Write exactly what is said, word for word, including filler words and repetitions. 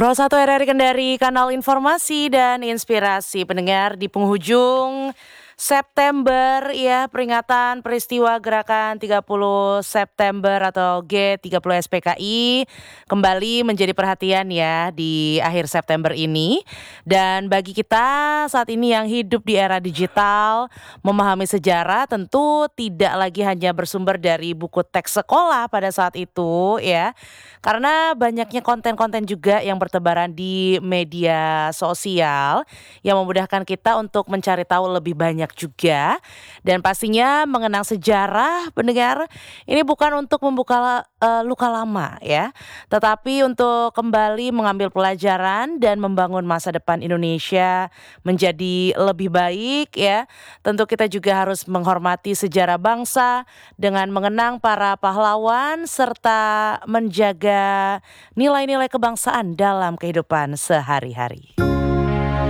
Pro satu R R I Kendari, kanal informasi dan inspirasi pendengar di penghujung September ya, peringatan peristiwa gerakan tiga puluh September atau G tiga puluh S P K I kembali menjadi perhatian ya di akhir September ini. Dan bagi kita saat ini yang hidup di era digital, memahami sejarah tentu tidak lagi hanya bersumber dari buku teks sekolah pada saat itu ya. Karena banyaknya konten-konten juga yang bertebaran di media sosial yang memudahkan kita untuk mencari tahu lebih banyak juga. Dan pastinya mengenang sejarah pendengar ini bukan untuk membuka uh, luka lama ya, tetapi untuk kembali mengambil pelajaran dan membangun masa depan Indonesia menjadi lebih baik ya. Tentu kita juga harus menghormati sejarah bangsa dengan mengenang para pahlawan serta menjaga nilai-nilai kebangsaan dalam kehidupan sehari-hari.